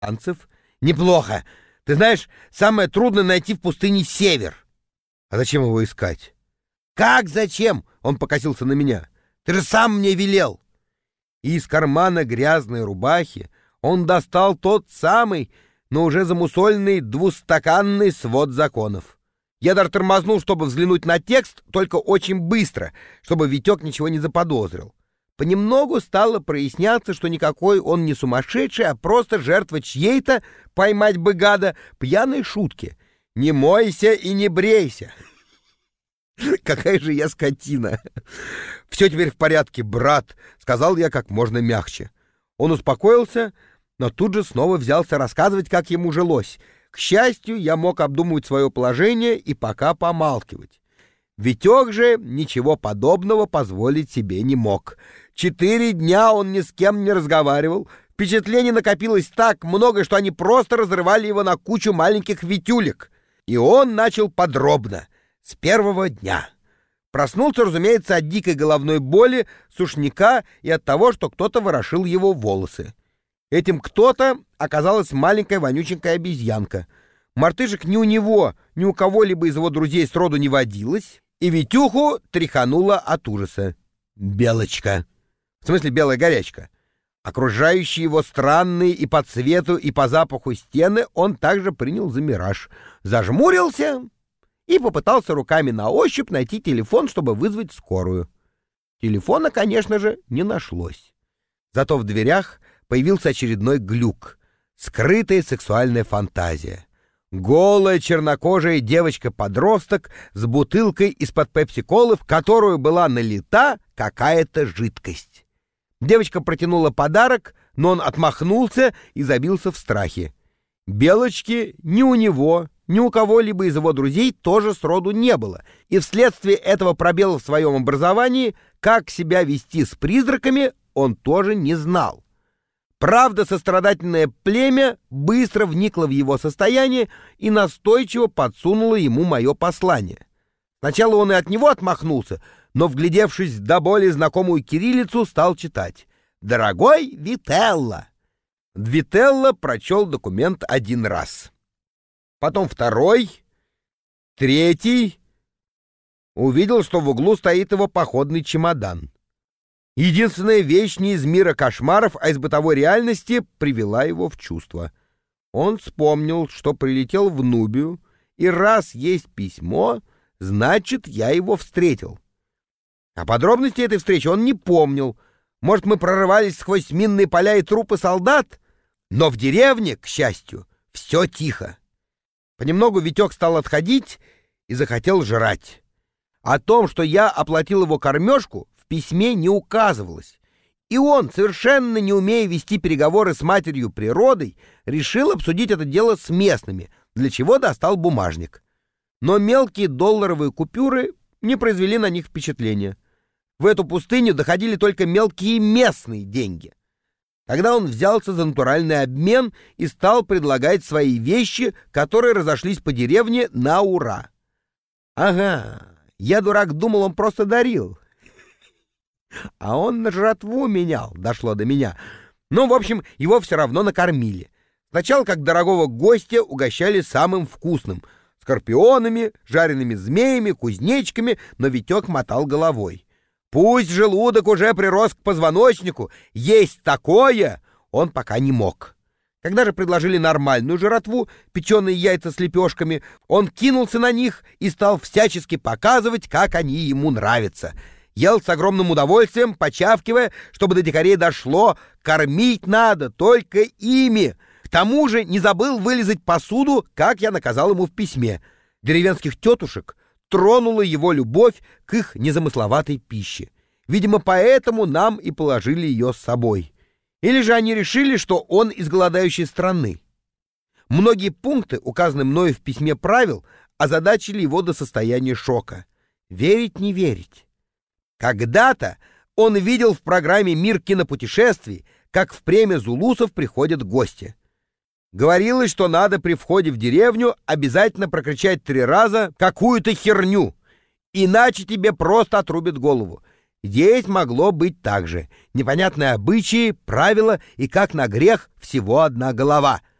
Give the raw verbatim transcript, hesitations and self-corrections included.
Анцев. Неплохо. Ты знаешь, самое трудное найти в пустыне север. А зачем его искать? Как зачем? Он покосился на меня. Ты же сам мне велел. И из кармана грязной рубахи он достал тот самый, но уже замусоленный двустаканный свод законов. Я даже тормознул, чтобы взглянуть на текст, только очень быстро, чтобы Витек ничего не заподозрил. Понемногу стало проясняться, что никакой он не сумасшедший, а просто жертва чьей-то, поймать бы гада, пьяной шутки. «Не мойся и не брейся». Какая же я скотина. «Все теперь в порядке, брат», — сказал я как можно мягче. Он успокоился, но тут же снова взялся рассказывать, как ему жилось. К счастью, я мог обдумывать свое положение и пока помалкивать. Витек же ничего подобного позволить себе не мог. Четыре дня он ни с кем не разговаривал. Впечатлений накопилось так много, что они просто разрывали его на кучу маленьких витюлек. И он начал подробно, с первого дня. Проснулся, разумеется, от дикой головной боли, сушняка и от того, что кто-то ворошил его волосы. Этим кто-то оказалась маленькая вонюченькая обезьянка. Мартышек ни у него, ни у кого-либо из его друзей сроду не водилось, и Витюху тряхануло от ужаса. Белочка. В смысле белая горячка. Окружающие его странные и по цвету, и по запаху стены он также принял за мираж. Зажмурился и попытался руками на ощупь найти телефон, чтобы вызвать скорую. Телефона, конечно же, не нашлось. Зато в дверях появился очередной глюк. Скрытая сексуальная фантазия. Голая чернокожая девочка-подросток с бутылкой из-под пепси-колы, в которую была налита какая-то жидкость. Девочка протянула подарок, но он отмахнулся и забился в страхе. Белочки ни у него, ни у кого-либо из его друзей тоже сроду не было, и вследствие этого пробела в своем образовании, как себя вести с призраками, он тоже не знал. Правда, сострадательное племя быстро вникло в его состояние и настойчиво подсунуло ему мое послание. Сначала он и от него отмахнулся, но, вглядевшись до боли знакомую кириллицу, стал читать. «Дорогой Вителло». Вителло прочел документ один раз. Потом второй, третий. Увидел, что в углу стоит его походный чемодан. Единственная вещь не из мира кошмаров, а из бытовой реальности привела его в чувство. Он вспомнил, что прилетел в Нубию, и раз есть письмо, значит, я его встретил. А подробности этой встречи он не помнил. Может, мы прорывались сквозь минные поля и трупы солдат? Но в деревне, к счастью, все тихо. Понемногу Витек стал отходить и захотел жрать. О том, что я оплатил его кормежку, в письме не указывалось. И он, совершенно не умея вести переговоры с матерью природой, решил обсудить это дело с местными, для чего достал бумажник. Но мелкие долларовые купюры не произвели на них впечатления. В эту пустыню доходили только мелкие местные деньги. Тогда он взялся за натуральный обмен и стал предлагать свои вещи, которые разошлись по деревне на ура. Ага, я, дурак, думал, он просто дарил. А он на жратву менял, дошло до меня. Ну, в общем, его все равно накормили. Сначала, как дорогого гостя, угощали самым вкусным — скорпионами, жареными змеями, кузнечиками, но Витек мотал головой. Пусть желудок уже прирос к позвоночнику, есть такое он пока не мог. Когда же предложили нормальную жратву, печеные яйца с лепешками, он кинулся на них и стал всячески показывать, как они ему нравятся. Ел с огромным удовольствием, почавкивая, чтобы до дикарей дошло, кормить надо только ими. К тому же не забыл вылизать посуду, как я наказал ему в письме. Деревенских тетушек тронула его любовь к их незамысловатой пище. Видимо, поэтому нам и положили ее с собой. Или же они решили, что он из голодающей страны. Многие пункты, указанные мною в письме правил, озадачили его до состояния шока. Верить не верить. Когда-то он видел в программе «Мир кинопутешествий», как в племя зулусов приходят гости. Говорилось, что надо при входе в деревню обязательно прокричать три раза какую-то херню, иначе тебе просто отрубят голову. Здесь могло быть так же. Непонятные обычаи, правила и, как на грех, всего одна голова.